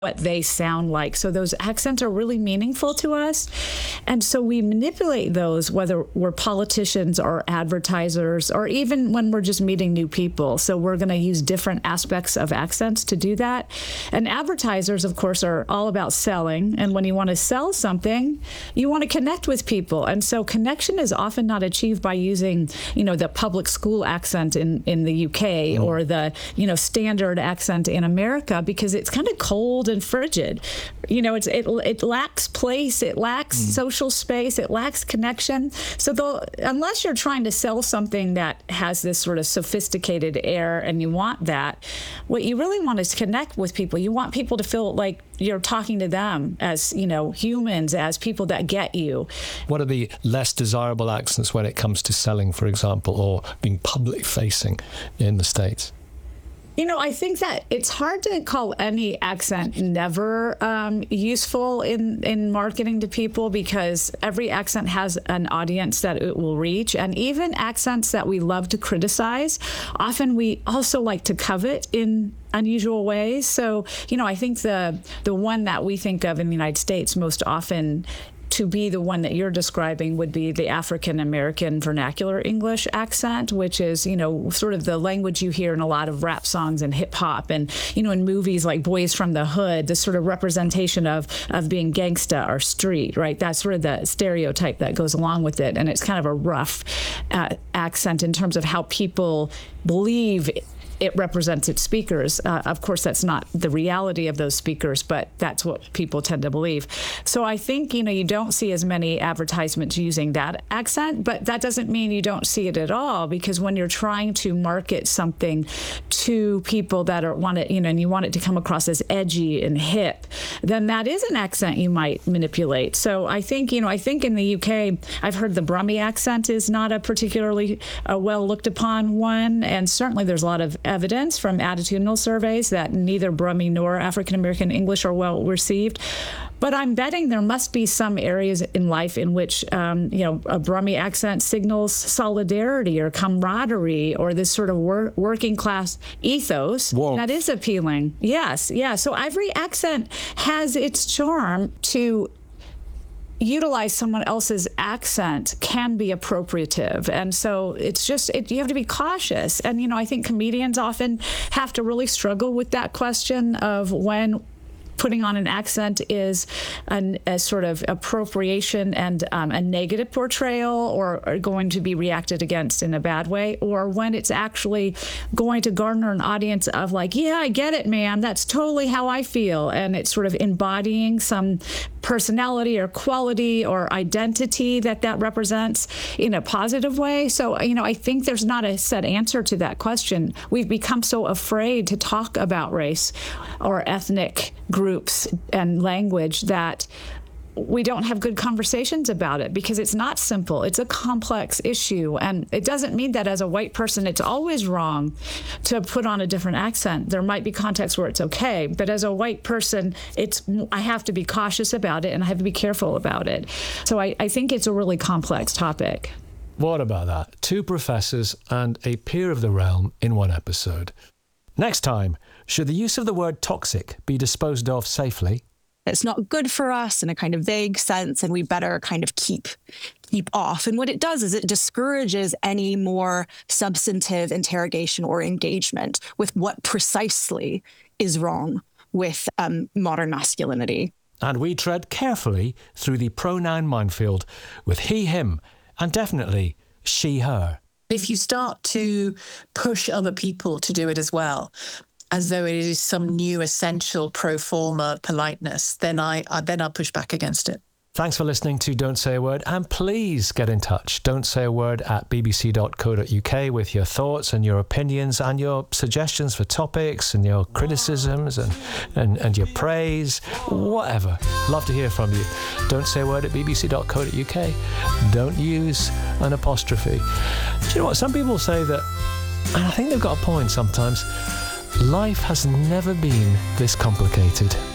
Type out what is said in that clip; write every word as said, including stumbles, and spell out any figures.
what they sound like. So those accents are really meaningful to us. And so we manipulate those, whether we're politicians or advertisers, or even when we're just meeting new people. So we're going to use different aspects of accents to do that. And advertisers, of course, are all about selling. And when you want to sell something, you want to connect with people. And so connection is often not achieved by using, you know, the public school accent in, in the U K oh. or the, you know, standard accent in America, because it's kind of cold and frigid. You know, it's it it lacks place, it lacks mm. social space, it lacks connection. So though, unless you're trying to sell something that has this sort of sophisticated air and you want that, what you really want is to connect with people. You want people to feel like you're talking to them as, you know, humans, as people that get you. What are the less desirable accents when it comes to selling, for example, or being public facing in the States? You know, I think that it's hard to call any accent never um, useful in, in marketing to people, because every accent has an audience that it will reach. And even accents that we love to criticize, often we also like to covet in unusual ways. So, you know, I think the the one that we think of in the United States most often to be the one that you're describing would be the African American vernacular English accent, which is, you know, sort of the language you hear in a lot of rap songs and hip hop, and, you know, in movies like Boys from the Hood, the sort of representation of of being gangsta or street, right? That's sort of the stereotype that goes along with it. And it's kind of a rough uh, accent in terms of how people believe it represents its speakers. Uh, of course, that's not the reality of those speakers, but that's what people tend to believe. So I think, you know, you don't see as many advertisements using that accent, but that doesn't mean you don't see it at all, because when you're trying to market something to people that are want it, you know, and you want it to come across as edgy and hip, then that is an accent you might manipulate. So I think, you know, I think in the U K, I've heard the Brummie accent is not a particularly uh, well looked upon one, and certainly there's a lot of evidence from attitudinal surveys that neither Brummie nor African American English are well received. But I'm betting there must be some areas in life in which, um, you know, a Brummie accent signals solidarity or camaraderie or this sort of wor- working class ethos. Whoa. That is appealing. Yes, yeah. So every accent has its charm. To utilize someone else's accent can be appropriative. And so it's just, it, you have to be cautious. And, you know, I think comedians often have to really struggle with that question of when putting on an accent is an, a sort of appropriation and um, a negative portrayal, or, or going to be reacted against in a bad way, or when it's actually going to garner an audience of like, yeah, I get it, man, that's totally how I feel. And it's sort of embodying some personality or quality or identity that that represents in a positive way. So, you know, I think there's not a set answer to that question. We've become so afraid to talk about race or ethnic groups and language that we don't have good conversations about it, because it's not simple. It's a complex issue. And it doesn't mean that as a white person, it's always wrong to put on a different accent. There might be contexts where it's okay. But as a white person, it's I have to be cautious about it and I have to be careful about it. So I, I think it's a really complex topic. What about that? Two professors and a peer of the realm in one episode. Next time, should the use of the word toxic be disposed of safely? It's not good for us in a kind of vague sense, and we better kind of keep keep off. And what it does is it discourages any more substantive interrogation or engagement with what precisely is wrong with um, modern masculinity. And we tread carefully through the pronoun minefield with he, him, and definitely she, her. If you start to push other people to do it as well, as though it is some new essential pro forma politeness, then I, I then I'll push back against it. Thanks for listening to Don't Say a Word, and please get in touch. Don't Say a Word at b b c dot co dot u k with your thoughts and your opinions and your suggestions for topics and your criticisms and, and, and your praise, whatever. Love to hear from you. Don't Say a Word at b b c dot co dot u k. Don't use an apostrophe. Do you know what? Some people say that, and I think they've got a point sometimes, life has never been this complicated.